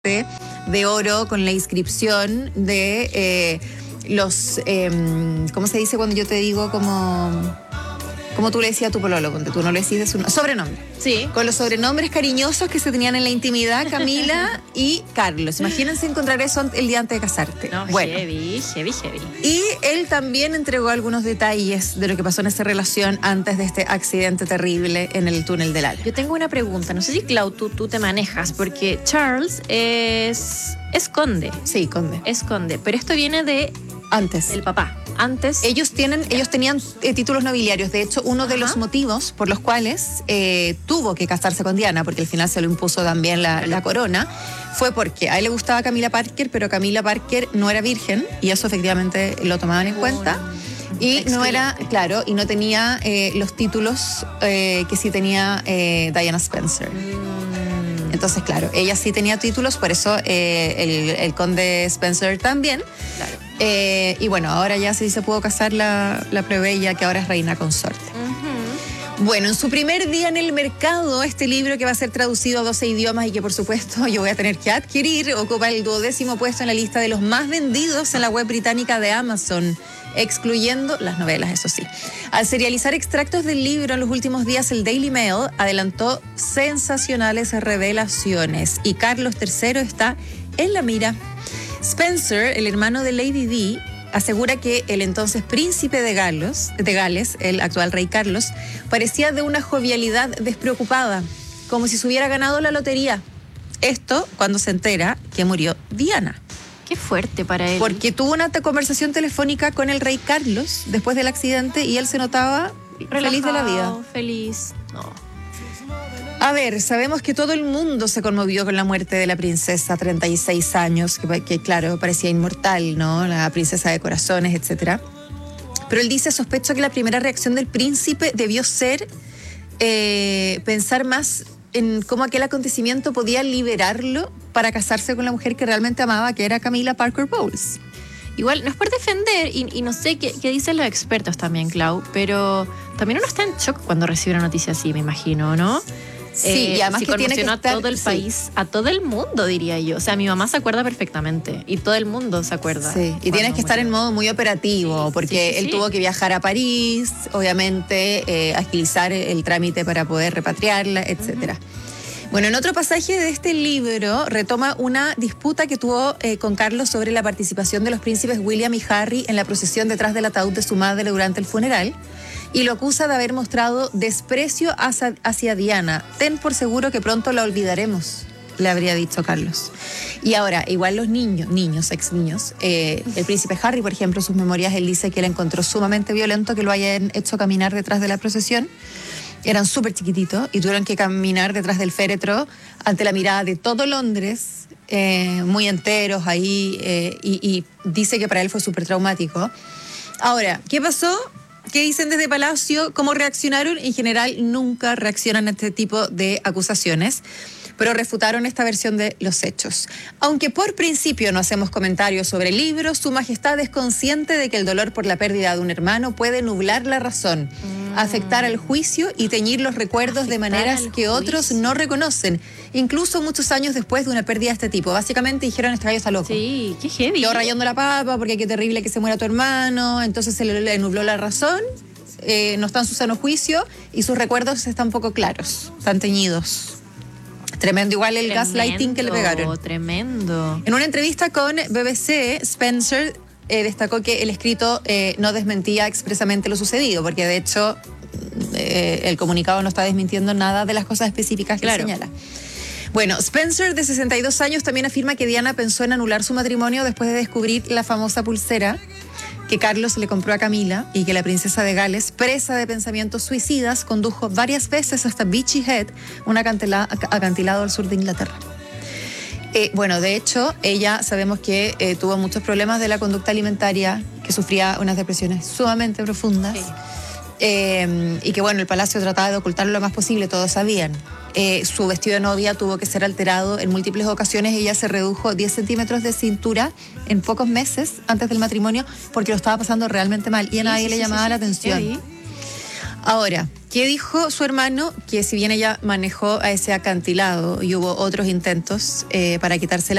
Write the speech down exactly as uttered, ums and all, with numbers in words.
de oro con la inscripción de eh, los, eh, ¿cómo se dice cuando yo te digo como, como tú le decías a tu pololo? Cuando tú no le decís de su sobrenombre. Sí. Con los sobrenombres cariñosos que se tenían en la intimidad, Camila y Carlos. Imagínense encontrar eso el día antes de casarte. No, bueno. heavy, heavy, heavy. Y él también entregó algunos detalles de lo que pasó en esa relación antes de este accidente terrible en el túnel del Alba. Yo tengo una pregunta, no sé si Clau, tú, tú te manejas, porque Charles es, es conde. Sí, conde. Es conde, pero esto viene de Antes. el papá. Antes. Ellos tienen, ellos tenían eh, títulos nobiliarios. De hecho, uno de Ajá. los motivos por los cuales eh, tuvo que casarse con Diana, porque al final se lo impuso también la, la corona, fue porque a él le gustaba Camila Parker, pero Camila Parker no era virgen, y eso efectivamente lo tomaban en cuenta. Y Excelente. no era, claro, y no tenía eh, los títulos eh, que sí tenía eh, Diana Spencer. Mm, Entonces, claro, ella sí tenía títulos, por eso eh, el, el conde Spencer también. claro. Eh, y bueno, ahora ya sí se pudo casar la, la plebeya, que ahora es reina consorte. Ujú. Bueno, en su primer día en el mercado, este libro que va a ser traducido a doce idiomas y que por supuesto yo voy a tener que adquirir, ocupa el duodécimo puesto en la lista de los más vendidos en la web británica de Amazon, excluyendo las novelas, eso sí. Al serializar extractos del libro en los últimos días, el Daily Mail adelantó sensacionales revelaciones y Carlos tercero está en la mira. Spencer, el hermano de Lady Di, asegura que el entonces príncipe de Gales, de Gales, el actual rey Carlos, parecía de una jovialidad despreocupada, como si se hubiera ganado la lotería. Esto cuando se entera que murió Diana. Qué fuerte para él. Porque tuvo una te- conversación telefónica con el rey Carlos después del accidente y él se notaba feliz de la vida. Relajado, Feliz. No. A ver, sabemos que todo el mundo se conmovió con la muerte de la princesa, treinta y seis años, que, que claro, parecía inmortal, ¿no? La princesa de corazones, etcétera. Pero él dice, sospecho que la primera reacción del príncipe debió ser eh, pensar más en cómo aquel acontecimiento podía liberarlo para casarse con la mujer que realmente amaba, que era Camila Parker Bowles. Igual, no es por defender, y, y no sé qué, qué dicen los expertos también, Clau, pero también uno está en shock cuando recibe una noticia así, me imagino, ¿no? Sí, Eh, y además si que tiene que conmocionó estar... a todo el sí. país, a todo el mundo, diría yo. O sea, mi mamá se acuerda perfectamente y todo el mundo se acuerda. Sí, y tienes que estar en modo muy operativo, Sí, porque sí, sí, él sí. tuvo que viajar a París, obviamente, eh, agilizar el trámite para poder repatriarla, etcétera. Bueno, en otro pasaje de este libro retoma una disputa que tuvo eh, con Carlos sobre la participación de los príncipes William y Harry en la procesión detrás del ataúd de su madre durante el funeral, y lo acusa de haber mostrado desprecio hacia, hacia Diana. Ten por seguro que pronto la olvidaremos, le habría dicho Carlos. Y ahora, igual los niños, niños, ex niños, eh, el príncipe Harry, por ejemplo, en sus memorias, él dice que él encontró sumamente violento que lo hayan hecho caminar detrás de la procesión. Eran súper chiquititos y tuvieron que caminar detrás del féretro ante la mirada de todo Londres, eh, muy enteros ahí, eh, y, y dice que para él fue súper traumático. Ahora, ¿qué pasó? ¿Qué dicen desde Palacio? ¿Cómo reaccionaron? En general nunca reaccionan a este tipo de acusaciones, pero refutaron esta versión de los hechos. Aunque por principio no hacemos comentarios sobre el libro, Su Majestad es consciente de que el dolor por la pérdida de un hermano puede nublar la razón, mm. afectar al juicio y teñir los recuerdos afectar de maneras que juicio. Otros no reconocen, incluso muchos años después de una pérdida de este tipo. Básicamente dijeron, este gallo está loco. Sí, qué heavy. Quedó rayando la papa porque qué terrible que se muera tu hermano, entonces se le, le nubló la razón, eh, no está en su sano juicio y sus recuerdos están poco claros, están teñidos. Tremendo igual el Tremendo, gaslighting que le pegaron. Tremendo. En una entrevista con B B C, Spencer eh, destacó que el escrito eh, no desmentía expresamente lo sucedido, porque de hecho eh, el comunicado no está desmintiendo nada de las cosas específicas que claro. señala. Bueno, Spencer, de sesenta y dos años, también afirma que Diana pensó en anular su matrimonio después de descubrir la famosa pulsera que Carlos le compró a Camila y que la princesa de Gales, presa de pensamientos suicidas, condujo varias veces hasta Beachy Head, un acantila- acantilado al sur de Inglaterra. Eh, bueno, de hecho, ella sabemos que eh, tuvo muchos problemas de la conducta alimentaria, que sufría unas depresiones sumamente profundas. Sí. Eh, y que bueno, el palacio trataba de ocultarlo lo más posible, todos sabían. Eh, su vestido de novia tuvo que ser alterado en múltiples ocasiones. Ella se redujo diez centímetros de cintura en pocos meses antes del matrimonio porque lo estaba pasando realmente mal y a nadie sí, le sí, llamaba sí, la sí, atención. sí. Ahora, ¿qué dijo su hermano? Que si bien ella manejó a ese acantilado y hubo otros intentos eh, para quitarse la